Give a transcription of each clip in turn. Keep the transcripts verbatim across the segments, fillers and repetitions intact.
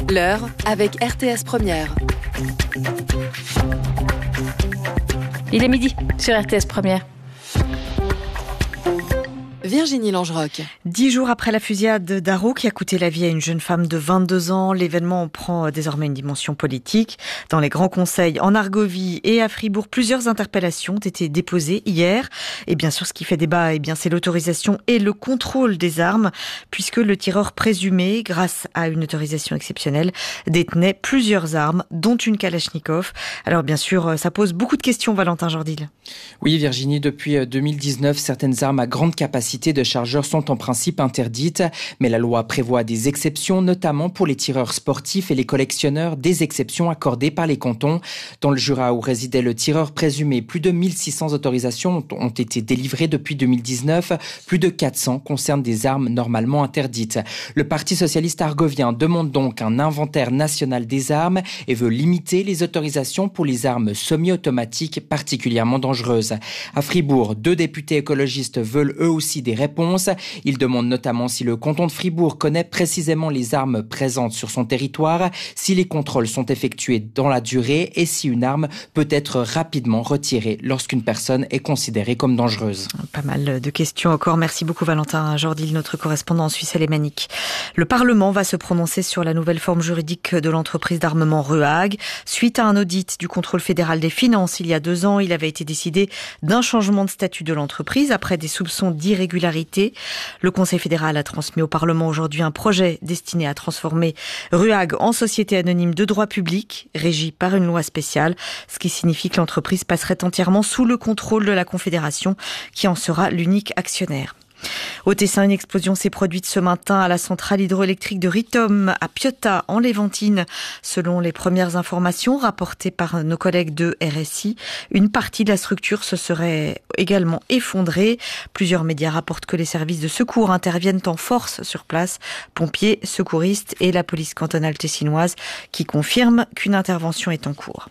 L'heure avec R T S Première. Il est midi sur R T S Première. Virginie Langeroc. Dix jours après la fusillade d'Haro qui a coûté la vie à une jeune femme de vingt-deux ans, l'événement prend désormais une dimension politique. Dans les grands conseils en Argovie et à Fribourg, plusieurs interpellations ont été déposées hier. Et bien sûr, ce qui fait débat, eh bien, c'est l'autorisation et le contrôle des armes, puisque le tireur présumé, grâce à une autorisation exceptionnelle, détenait plusieurs armes, dont une Kalachnikov. Alors bien sûr, ça pose beaucoup de questions, Valentin Jordil. Oui, Virginie, depuis deux mille dix-neuf, certaines armes à grande capacité de chargeurs sont en principe interdites, mais la loi prévoit des exceptions, notamment pour les tireurs sportifs et les collectionneurs, des exceptions accordées par les cantons. Dans le Jura où résidait le tireur présumé, plus de mille six cents autorisations ont été délivrées depuis deux mille dix-neuf. Plus de quatre cents concernent des armes normalement interdites. Le Parti socialiste argovien demande donc un inventaire national des armes et veut limiter les autorisations pour les armes semi-automatiques particulièrement dangereuses. À Fribourg, deux députés écologistes veulent eux aussi des réponses. Ils demandent notamment si le canton de Fribourg connaît précisément les armes présentes sur son territoire, si les contrôles sont effectués dans la durée et si une arme peut être rapidement retirée lorsqu'une personne est considérée comme dangereuse. Pas mal de questions encore. Merci beaucoup Valentin Jordil, notre correspondant en Suisse alémanique. Le Parlement va se prononcer sur la nouvelle forme juridique de l'entreprise d'armement REAG. Suite à un audit du contrôle fédéral des finances il y a deux ans, il avait été décidé d'un changement de statut de l'entreprise après des soupçons d'irrégularité. Le Conseil fédéral a transmis au Parlement aujourd'hui un projet destiné à transformer REAG en société anonyme de droit public, régie par une loi spéciale, ce qui signifie que l'entreprise passerait entièrement sous le contrôle de la Confédération, qui en sera l'unique actionnaire. Au Tessin, une explosion s'est produite ce matin à la centrale hydroélectrique de Ritom, à Piotta, en Léventine. Selon les premières informations rapportées par nos collègues de R S I, une partie de la structure se serait également effondrée. Plusieurs médias rapportent que les services de secours interviennent en force sur place, pompiers, secouristes et la police cantonale tessinoise, qui confirment qu'une intervention est en cours.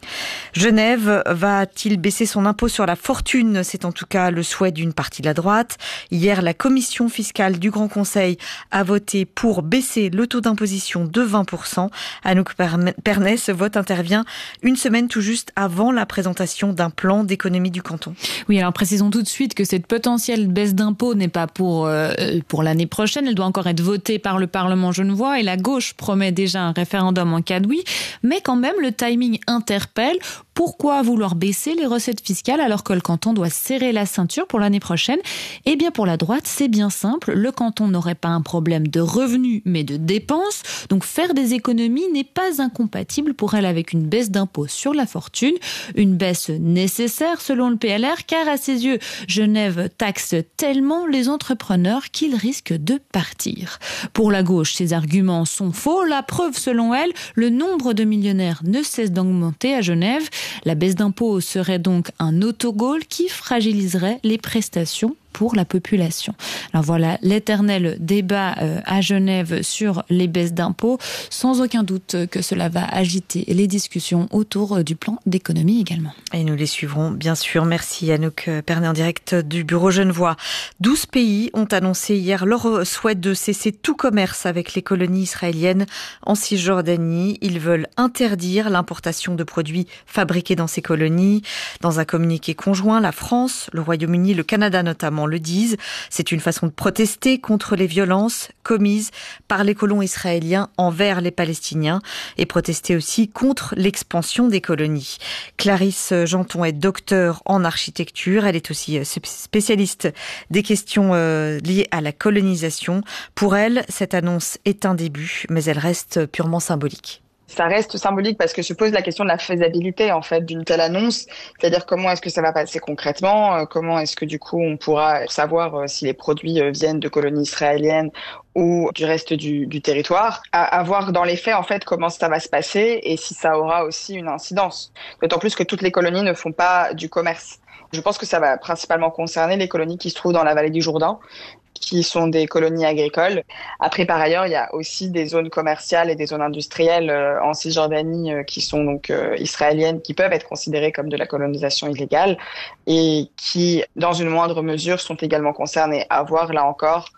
Genève va-t-il baisser son impôt sur la fortune ? C'est en tout cas le souhait d'une partie de la droite. Hier, la commission fiscale du Grand Conseil a voté pour baisser le taux d'imposition de vingt pour cent. Anouk Pernet, ce vote intervient une semaine tout juste avant la présentation d'un plan d'économie du canton. Oui, alors précisons tout de suite que cette potentielle baisse d'impôt n'est pas pour, euh, pour l'année prochaine. Elle doit encore être votée par le Parlement genevois et la gauche promet déjà un référendum en cas de oui. Mais quand même, le timing interpelle. Pourquoi vouloir baisser les recettes fiscales alors que le canton doit serrer la ceinture pour l'année prochaine ? Eh bien, pour la droite, c'est bien simple. Le canton n'aurait pas un problème de revenus, mais de dépenses. Donc, faire des économies n'est pas incompatible pour elle avec une baisse d'impôt sur la fortune. Une baisse nécessaire selon le P L R, car à ses yeux, Genève taxe tellement les entrepreneurs qu'ils risquent de partir. Pour la gauche, ces arguments sont faux. La preuve, selon elle, le nombre de millionnaires ne cesse d'augmenter à Genève. La baisse d'impôt serait donc un autogol qui fragiliserait les prestations pour la population. Alors voilà, l'éternel débat à Genève sur les baisses d'impôts, sans aucun doute que cela va agiter les discussions autour du plan d'économie également. Et nous les suivrons, bien sûr. Merci Anouk Pernet en direct du bureau genevois. douze pays ont annoncé hier leur souhait de cesser tout commerce avec les colonies israéliennes en Cisjordanie. Ils veulent interdire l'importation de produits fabriqués dans ces colonies. Dans un communiqué conjoint, la France, le Royaume-Uni, le Canada notamment, le disent. C'est une façon de protester contre les violences commises par les colons israéliens envers les Palestiniens et protester aussi contre l'expansion des colonies. Clarisse Janton est docteure en architecture. Elle est aussi spécialiste des questions liées à la colonisation. Pour elle, cette annonce est un début, mais elle reste purement symbolique. Ça reste symbolique parce que se pose la question de la faisabilité en fait d'une telle annonce, c'est-à-dire comment est-ce que ça va passer concrètement, comment est-ce que du coup on pourra savoir si les produits viennent de colonies israéliennes ou du reste du, du territoire, à, à voir dans les faits en fait comment ça va se passer et si ça aura aussi une incidence. D'autant plus que toutes les colonies ne font pas du commerce. Je pense que ça va principalement concerner les colonies qui se trouvent dans la vallée du Jourdain, qui sont des colonies agricoles. Après, par ailleurs, il y a aussi des zones commerciales et des zones industrielles euh, en Cisjordanie euh, qui sont donc euh, israéliennes, qui peuvent être considérées comme de la colonisation illégale et qui, dans une moindre mesure, sont également concernées. À voir, là encore,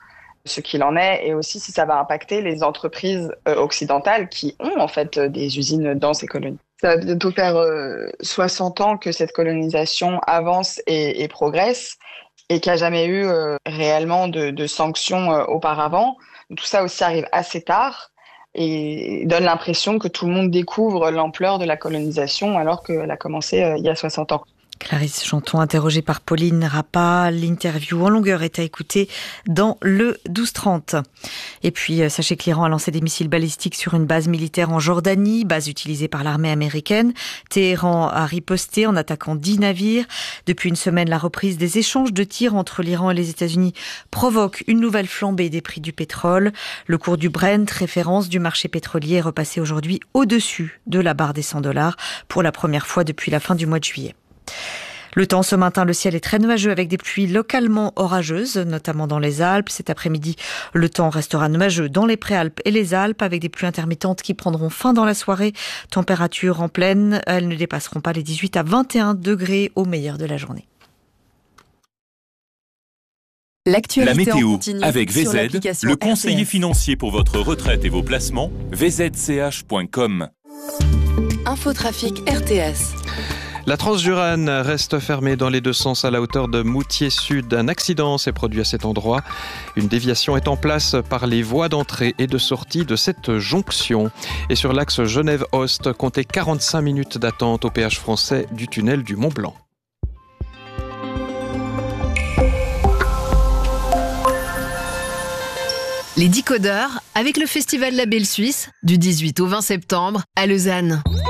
ce qu'il en est et aussi si ça va impacter les entreprises euh, occidentales qui ont en fait des usines dans ces colonies. Ça va bientôt faire euh, soixante ans que cette colonisation avance et, et progresse et qu'il n'y a jamais eu euh, réellement de, de sanctions euh, auparavant. Tout ça aussi arrive assez tard et donne l'impression que tout le monde découvre l'ampleur de la colonisation alors qu'elle a commencé euh, il y a soixante ans. Clarisse Chanton, interrogée par Pauline Rappa. L'interview en longueur est à écouter dans le douze trente. Et puis, sachez que l'Iran a lancé des missiles balistiques sur une base militaire en Jordanie, base utilisée par l'armée américaine. Téhéran a riposté en attaquant dix navires. Depuis une semaine, la reprise des échanges de tirs entre l'Iran et les États-Unis provoque une nouvelle flambée des prix du pétrole. Le cours du Brent, référence du marché pétrolier, est repassé aujourd'hui au-dessus de la barre des cent dollars pour la première fois depuis la fin du mois de juillet. Le temps ce matin, le ciel est très nuageux avec des pluies localement orageuses, notamment dans les Alpes. Cet après-midi, le temps restera nuageux dans les Préalpes et les Alpes avec des pluies intermittentes qui prendront fin dans la soirée. Température en pleine, elles ne dépasseront pas les dix-huit à vingt et un degrés au meilleur de la journée. L'actualité la météo en continu avec V sur Z, l'application le conseiller R T S. financier pour votre retraite et vos placements, v z c h point com. Infotrafic R T S. La Transjurane reste fermée dans les deux sens à la hauteur de Moutier Sud. Un accident s'est produit à cet endroit. Une déviation est en place par les voies d'entrée et de sortie de cette jonction. Et sur l'axe Genève-Ost, comptez quarante-cinq minutes d'attente au péage français du tunnel du Mont-Blanc. Les Décodeurs avec le Festival Label Suisse du dix-huit au vingt septembre à Lausanne.